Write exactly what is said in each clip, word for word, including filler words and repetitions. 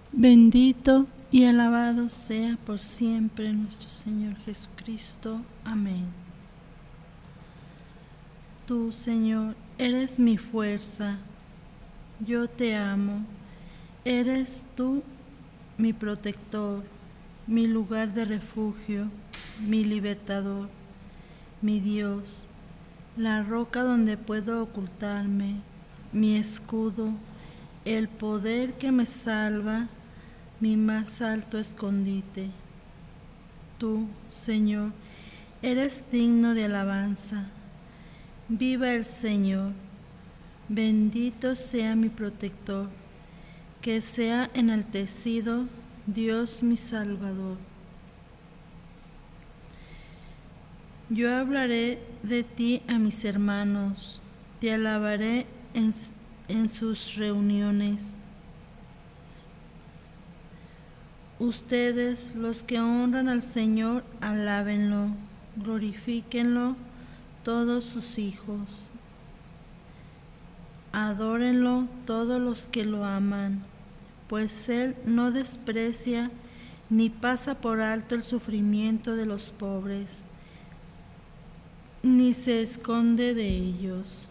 Bendito y alabado sea por siempre nuestro Señor Jesucristo. Amén. Tú, Señor, eres mi fuerza, yo te amo, eres tú mi protector, mi lugar de refugio, mi libertador, mi Dios, la roca donde puedo ocultarme, mi escudo, el poder que me salva, mi más alto escondite. Tú, Señor, eres digno de alabanza. Viva el Señor, bendito sea mi protector, que sea enaltecido Dios mi Salvador. Yo hablaré de ti a mis hermanos, te alabaré en, en sus reuniones. Ustedes, los que honran al Señor, alábenlo, glorifíquenlo todos sus hijos. Adórenlo todos los que lo aman, pues Él no desprecia ni pasa por alto el sufrimiento de los pobres, ni se esconde de ellos.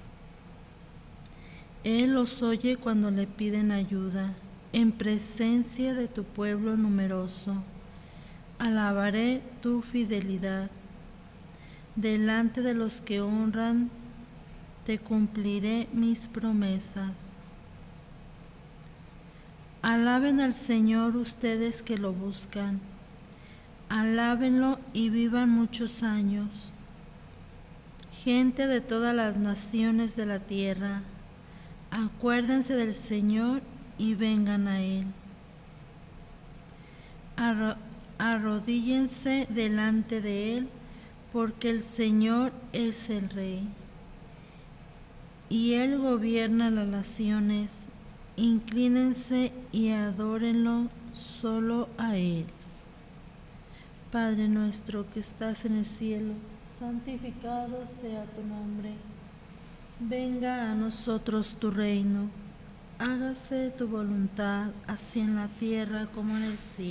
Él los oye cuando le piden ayuda, en presencia de tu pueblo numeroso. Alabaré tu fidelidad. Delante de los que honran, te cumpliré mis promesas. Alaben al Señor ustedes que lo buscan. Alábenlo y vivan muchos años. Gente de todas las naciones de la tierra, acuérdense del Señor y vengan a Él. Arro- arrodíllense delante de Él, porque el Señor es el Rey, y Él gobierna las naciones. Inclínense y adórenlo solo a Él. Padre nuestro que estás en el cielo, santificado sea tu nombre. Venga a nosotros tu reino. Hágase tu voluntad, así en la tierra como en el cielo.